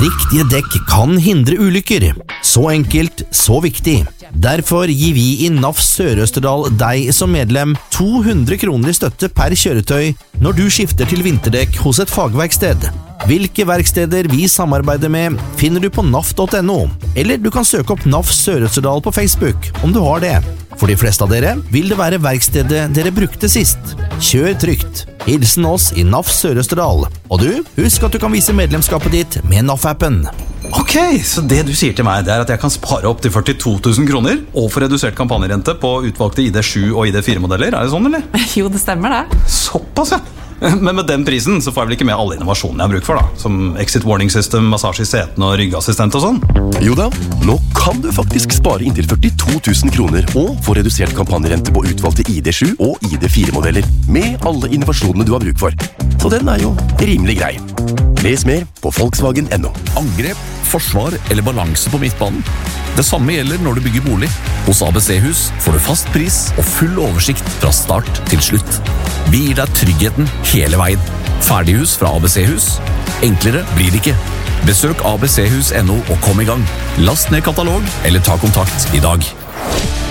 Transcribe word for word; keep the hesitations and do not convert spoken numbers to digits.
Riktige dekk kan hindre ulykker. Så enkelt, så viktig. Derfor gir vi i N A F Sør-Østerdal deg som medlem to hundre kroner i støtte per kjøretøy når du skifter til vinterdekk hos et fagverksted. Hvilke verksteder vi samarbeider med finner du på N A F punktum no, eller du kan søke opp N A F Sør-Østerdal på Facebook om du har det. For de fleste av dere vil det være verkstedet dere brukte sist. Kjør trygt. Hilsen oss i N A F Sør-Østerdal. Og du, husk at du kan vise medlemskapet ditt med N A F-appen. Ok, så det du sier til meg det er at jeg kan spare opp til førtito tusen kroner og få redusert kampanjerente på utvalgte I D sju og I D fire modeller, er det sånn eller? Jo, det stemmer det. Såpass, ja. Men med den prisen så får jeg vel ikke med alle innovasjonene jeg har bruk for da, som exit warning system, massasje I setene og ryggassistent og sånn? Jo da, nå kan du faktisk spare inntil førtito tusen kroner og få redusert kampanjerente på utvalgte I D sju og I D fire modeller med alle innovasjonene du har bruk for. Så den er jo rimelig grei. Les mer på Volkswagen punktum no. Angrep, forsvar eller balanse på midtbanen. Det samme gjelder når du bygger bolig. Hos A B C-hus får du fast pris og full oversikt fra start til slutt. Vi gir deg tryggheten hele veien. Ferdighus fra A B C-hus. Enklere blir det ikke. Besøk A B C hus punktum no og kom i gang. Last ned katalog eller ta kontakt i dag.